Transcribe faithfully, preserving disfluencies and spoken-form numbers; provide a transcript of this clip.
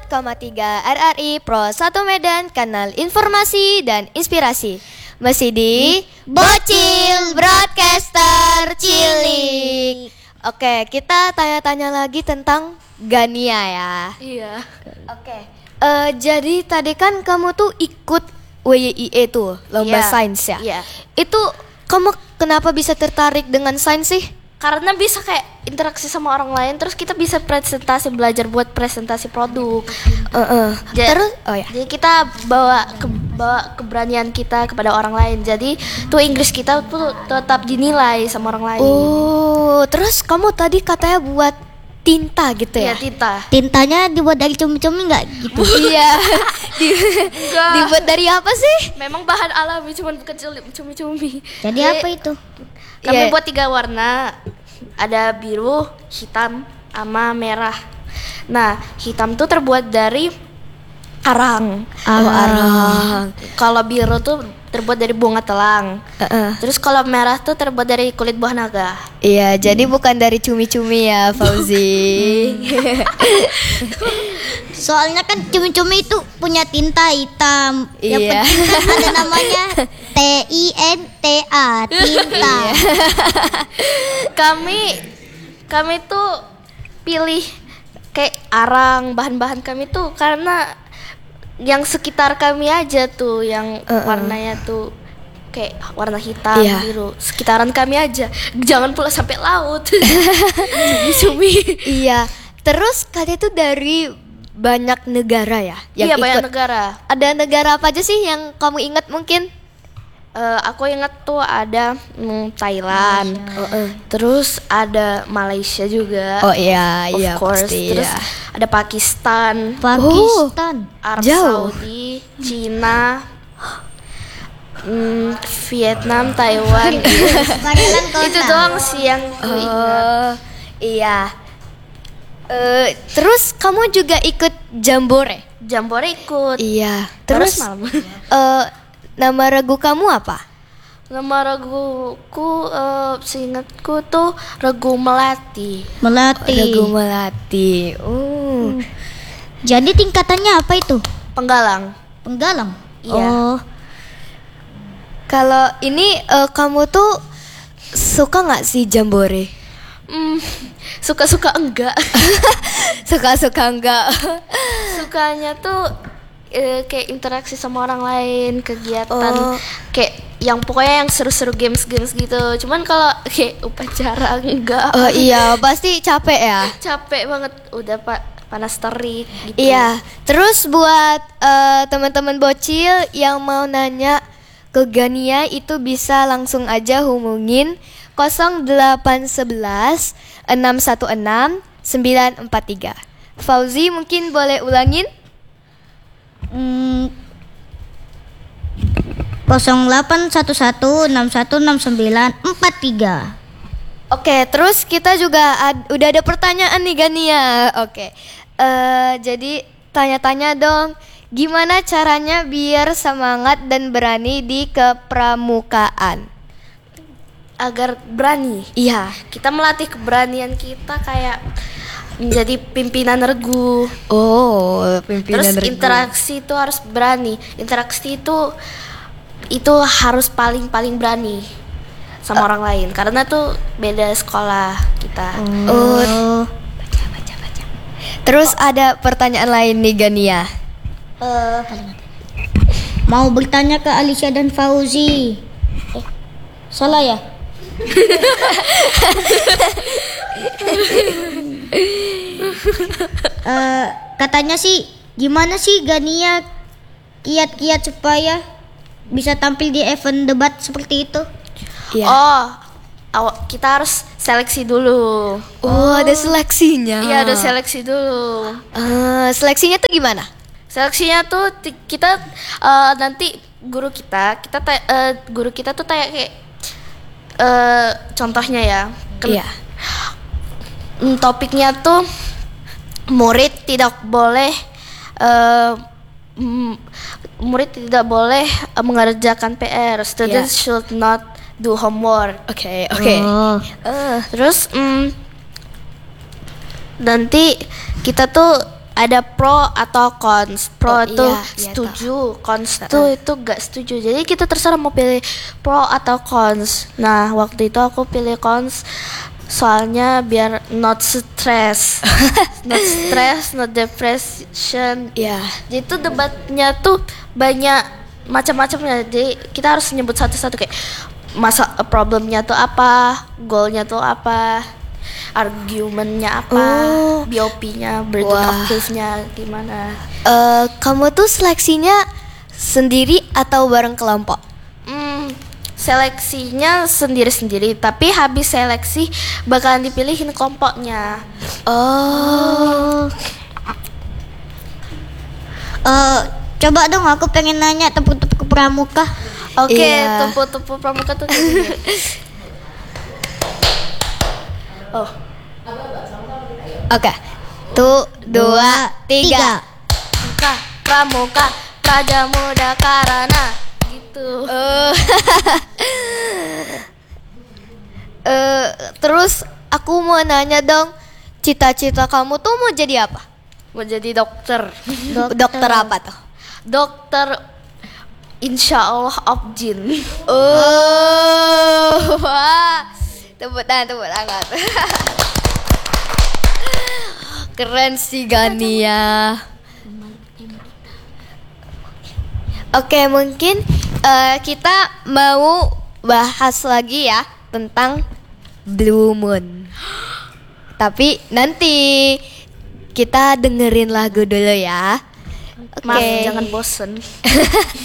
koma tiga R R I Pro satu Medan, kanal informasi dan inspirasi. Masih di Bocil Broadcaster Cilik. Oke, kita tanya-tanya lagi tentang Gania ya. Iya. Oke. Uh, jadi tadi kan kamu tuh ikut W Y I E tuh, lomba Iya. sains ya. Iya. Itu kamu kenapa bisa tertarik dengan sains sih? Karena bisa kayak interaksi sama orang lain, terus kita bisa presentasi, belajar buat presentasi produk. Uh-uh. Ja- Terus, oh ya. Jadi kita bawa ke bawa keberanian kita kepada orang lain. Jadi tuh Inggris kita tuh tetap dinilai sama orang lain. Oh, terus kamu tadi katanya buat tinta gitu Iya, ya? Tita. Tintanya dibuat dari cumi-cumi nggak gitu? Iya. Di- Enggak. dibuat dari apa sih? Memang bahan alami, cuman kecil cumi-cumi. Jadi apa itu? Kami Iya. buat tiga warna. Ada biru, hitam, sama merah. Nah, hitam tuh terbuat dari arang. Oh, arang. Kalau biru tuh terbuat dari bunga telang. Uh-uh. Terus kalau merah tuh terbuat dari kulit buah naga. Iya, jadi bukan dari cumi-cumi ya, Fauzi. Soalnya kan cumi-cumi itu punya tinta hitam. Yang Iya. penting kan ada namanya T I N T A, tinta. Kami kami tuh pilih kayak arang, bahan-bahan kami tuh karena yang sekitar kami aja tuh yang Uh-uh. warnanya tuh kayak warna hitam, Iya. biru, sekitaran kami aja. Jangan pula sampai laut. Cumi-cumi. Iya. Terus kalian tuh dari banyak negara ya yang Iya, ikut. banyak negara. Ada negara apa aja sih yang kamu ingat mungkin? Eh, aku ingat tuh ada mm, Thailand. Uh-uh. Terus ada Malaysia juga. Oh iya, of iya course. pasti Terus ya. ada Pakistan, Pakistan. Arab Jauh. Saudi, Cina, mm, Vietnam, Taiwan. Varian kota. Itu doang sih yang ku ingat. Oh, iya. Eh, terus kamu juga ikut Jambore? Jambore ikut. Iya. Baru Terus semalam. eh, nama ragu kamu apa? Nama raguku, uh, seingatku tuh Regu Melati. Melati. Ragu Melati. Oh. Jadi tingkatannya apa itu? Penggalang. Penggalang. Iya. Oh, Kalau ini eh, kamu tuh suka nggak sih Jambore? Hmm, suka-suka enggak. Suka-suka enggak? Sukanya tuh eh, kayak interaksi sama orang lain, kegiatan Oh. kayak yang pokoknya yang seru-seru games-games gitu. Cuman kalau kayak upacara enggak. Oh iya, pasti capek ya. Capek banget, udah pak panas terik gitu. Iya, terus buat eh, teman-teman bocil yang mau nanya ke Gania itu bisa langsung aja hubungin nol delapan satu satu enam satu enam sembilan empat tiga. Fauzi mungkin boleh ulangin? hmm, nol delapan satu satu enam satu enam sembilan empat tiga. Oke, terus kita juga ad- udah ada pertanyaan nih Gania. Oke, eh, jadi tanya-tanya dong, gimana caranya biar semangat dan berani di kepramukaan? Agar berani. Iya. Kita melatih keberanian kita kayak menjadi pimpinan regu. Oh, pimpinan Terus regu. interaksi itu harus berani. Interaksi itu itu harus paling-paling berani sama orang lain karena tuh beda sekolah kita. Oh. Terus ada pertanyaan lain nih Gania. Eh, mau bertanya ke Alicia dan Fauzi. Eh, salah ya? Eh, katanya sih gimana sih Gania kiat-kiat supaya bisa tampil di event debat seperti itu? Iya. Oh, aw- kita harus seleksi dulu. Oh, ada seleksinya. Iya, ada seleksi dulu. Eh, seleksinya tuh gimana? Seleksinya tuh ti- kita eh, nanti guru kita, kita ta- eh, guru kita tuh kayak kayak eh, contohnya ya. Ken- Iya. Hmm, topiknya tuh murid tidak boleh eh, mm, murid tidak boleh eh, mengerjakan P R. Students Iya. should not do homework. Oke, oke. Oh. Eh, Terus mm, nanti kita tuh ada pro atau cons. Pro Oh, itu iya, iya, setuju, cons tuh itu gak setuju. Jadi kita terserah mau pilih pro atau cons. Nah waktu itu aku pilih cons, soalnya biar not stress, not stress, not depression. Iya. Jadi tuh debatnya tuh banyak macam-macamnya. Jadi kita harus nyebut satu-satu kayak masa problemnya tuh apa, goalnya tuh apa, argumennya apa, Oh. B O P-nya, burden Wah. of proof-nya gimana. Eh, kamu tuh seleksinya sendiri atau bareng kelompok? Hmm, seleksinya sendiri-sendiri, tapi habis seleksi bakalan dipilihin kelompoknya. Oh. Eh, coba dong aku pengen nanya tepuk-tepuk pramuka. Oke, Iya. tupu-tupu pramuka tuh kayak gini. Oh, Oke. Tuh, dua, tiga. pramuka, pramuka, praja muda karana, gitu. Eh, eh, terus aku mau nanya dong, cita-cita kamu tuh mau jadi apa? Mau jadi dokter. Dokter apa tuh? Dokter Insya Allah Objin. Oh, wah. Tepuk tangan, tepuk tangan. Keren sih Gania. Oke, mungkin eh, kita mau bahas lagi ya tentang Blue Moon. Tapi nanti kita dengerin lagu dulu ya. Oke. Maaf, jangan bosen.